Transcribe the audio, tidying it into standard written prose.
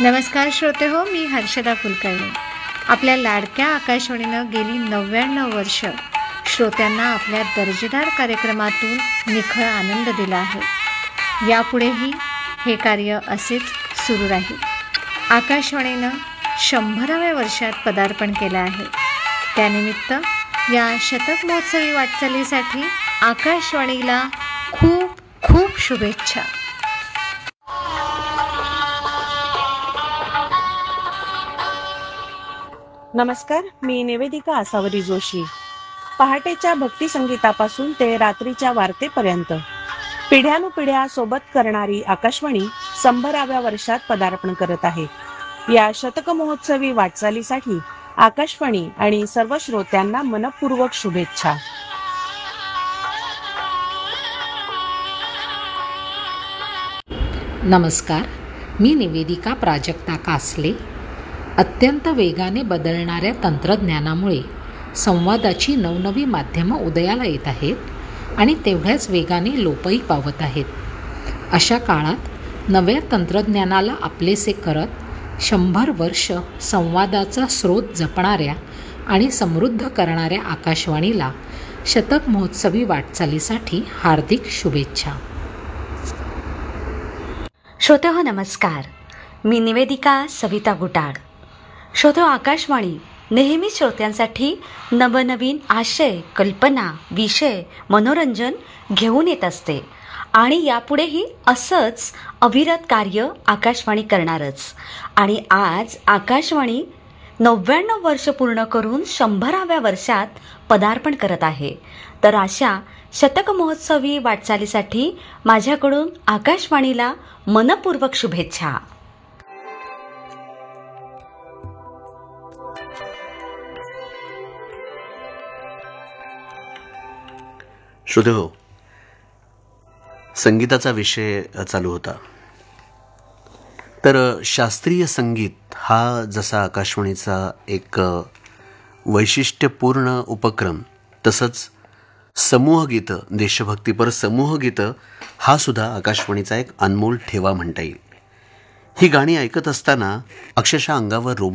नमस्कार श्रोते हो, मी हर्षदा कुलकर्णी. आपल्या लाडक्या आकाशवाणीनं गेली 99 वर्ष श्रोत्यांना आपल्या दर्जेदार कार्यक्रमातून निखळ आनंद दिला आहे. यापुढेही हे कार्य असेच सुरू राहील. आकाशवाणीनं 100व्या वर्षात पदार्पण केलं आहे. त्यानिमित्त या शतक महोत्सवी वाटचालीसाठी आकाशवाणीला खूप खूप शुभेच्छा. नमस्कार, मी निवेदिका आसावरी जोशी. पहाटेच्या भक्ती संगीतापासून ते रात्रीच्या वार्तेपर्यंत पिढ्यानुपिढ्या सोबत करणारी आकाशवाणी 100व्या वर्षात पदार्पण करत आहे. या शतक महोत्सवी वाटचालीसाठी आकाशवाणी आणि सर्व श्रोत्यांना मनपूर्वक शुभेच्छा. नमस्कार, मी निवेदिका प्राजक्ता कासले. अत्यंत वेगाने बदलणाऱ्या तंत्रज्ञानामुळे संवादाची नवनवी माध्यमं उदयाला येत आहेत आणि तेवढ्याच वेगाने लोपही पावत आहेत. अशा काळात नव्या तंत्रज्ञानाला आपलेसे करत 100 वर्ष संवादाचा स्रोत जपणाऱ्या आणि समृद्ध करणाऱ्या आकाशवाणीला शतक महोत्सवी वाटचालीसाठी हार्दिक शुभेच्छा. श्रोते हो नमस्कार, मी निवेदिका सविता गुटाड. श्रोते हो, आकाशवाणी नेहमीच श्रोत्यांसाठी नवनवीन आशय, कल्पना, विषय, मनोरंजन घेऊन येत असते आणि यापुढेही असंच अविरत कार्य आकाशवाणी करणारच. आणि आज आकाशवाणी 99 वर्ष पूर्ण करून 100व्या वर्षात पदार्पण करत आहे. तर अशा शतक महोत्सवी वाटचालीसाठी माझ्याकडून आकाशवाणीला मनपूर्वक शुभेच्छा. श्रोते हो, संगीताचा विषय चालू होता. तर शास्त्रीय संगीत हा जसा आकाशवाणीचा एक वैशिष्ट्यपूर्ण उपक्रम, तसंच समूहगीतं, देशभक्तीपर समूहगीतं हा सुद्धा आकाशवाणीचा एक अनमोल ठेवा म्हणता येईल. ही गाणी ऐकत असताना अक्षरशः अंगावर रोमांच